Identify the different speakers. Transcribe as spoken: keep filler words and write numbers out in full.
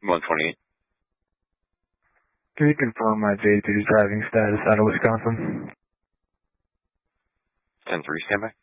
Speaker 1: one twenty-eight.
Speaker 2: Can you confirm my J two's driving status out of Wisconsin?
Speaker 1: ten three, standby.